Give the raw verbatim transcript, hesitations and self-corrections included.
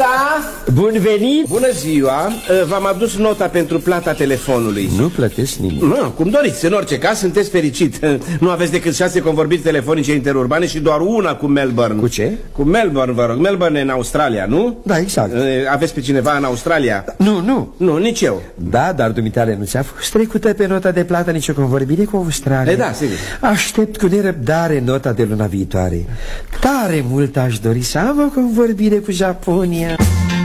dimineața! Bun venit! Bună ziua! V-am adus nota pentru plata telefonului. Nu plătesc nimic. Nu, cum doriți, în orice caz sunteți fericit. Nu aveți decât șase convorbiri telefonice interurbane și doar una cu Melbourne. Cu ce? Cu Melbourne, vă rog. Melbourne în Australia, nu? Da, exact. Aveți pe cineva în Australia? Nu, nu. Nu, nici eu. Da, dar dumitale nu ți-a fost trecută pe nota de plată nicio convorbire cu Australia? E, da, sigur. Aștept cu nerăbdare nota de luna viitoare. Tare mult aș dori să am o convorbire cu Japonia.